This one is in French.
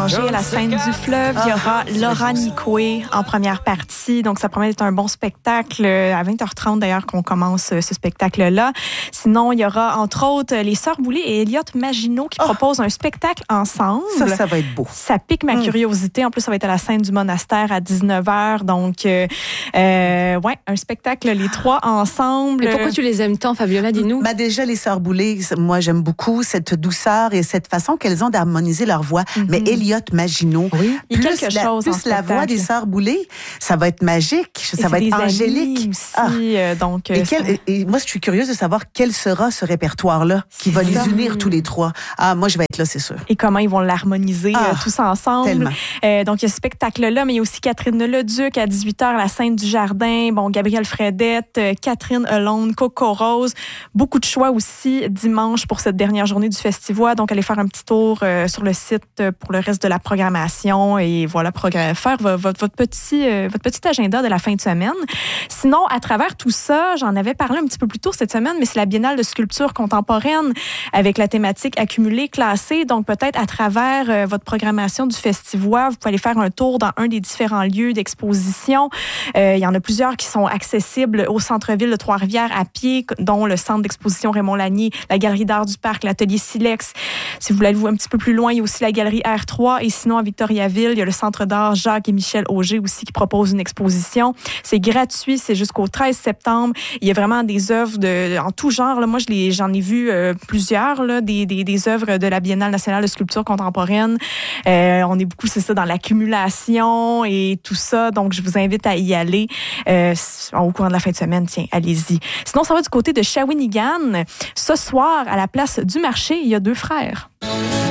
Bélanger à la scène du fleuve. Il y aura Laura Nicoué en première partie. Donc, ça promet d'être un bon spectacle. À 20h30, d'ailleurs, qu'on commence ce spectacle-là. Sinon, il y aura, entre autres, les Sœurs Boulay et Elliott Maginot qui proposent un spectacle ensemble. Ça va être beau. Ça pique ma curiosité. En plus, ça va être à la scène du monastère à 19h. Donc, un spectacle, les trois ensemble. Et pourquoi tu les aimes tant, Fabiola, dis-nous? Déjà, les Sœurs Boulay, moi, j'aime beaucoup cette douceur et cette façon qu'elles ont d'harmoniser leur voix. Mais Elliott Maginot, il y a quelque chose plus la voix des Sœurs Boulay, ça va être magique, ça va être angélique. Aussi, donc, et moi, je suis curieuse de savoir quel sera ce répertoire-là qui va les unir tous les trois. Moi, je vais être là, c'est sûr. Et comment ils vont l'harmoniser tous ensemble. Donc, il y a ce spectacle-là, mais il y a aussi Catherine Leduc à 18h à la scène du Jardin. Bon, Gabrielle Fredette, Catherine Alone, Coco Rose. Beaucoup de choix aussi dimanche pour cette dernière journée du festival. Donc, allez faire un petit tour sur le site pour le reste de la programmation et voilà, faire votre petit agenda de la fin de semaine. Sinon, à travers tout ça, j'en avais parlé un petit peu plus tôt cette semaine, mais c'est la Biennale de sculpture contemporaine avec la thématique accumulée, classée. Donc, peut-être à travers votre programmation du festival, vous pouvez aller faire un tour dans un des différents lieux d'exposition. Il y en a plusieurs qui sont accessibles au centre-ville de Trois-Rivières à pied, dont le centre d'exposition Raymond Lanier, la Galerie d'art du Parc, l'Atelier Silex. Si vous voulez aller un petit peu plus loin, il y a aussi la Galerie R3. Et sinon, à Victoriaville, il y a le Centre d'art Jacques et Michel Auger aussi qui propose une exposition. C'est gratuit, c'est jusqu'au 13 septembre. Il y a vraiment des œuvres en tout genre. Là. Moi, j'en ai vu plusieurs, là, des œuvres de la Biennale nationale de sculpture contemporaine. On est beaucoup, c'est ça, dans l'accumulation et tout ça. Donc, je vous invite à y aller au courant de la fin de semaine. Tiens, allez-y. Sinon, ça va du côté de Shawinigan. Ce soir, à la place du marché, il y a deux frères.